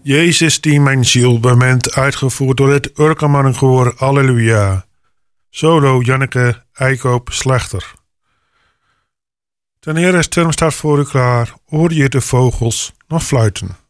Jezus die mijn ziel bement, uitgevoerd door het Urkemanenkoor, Alleluia. Solo Janneke Eikoop Slechter. Ten Heere stem staat voor u klaar, hoor je de vogels nog fluiten.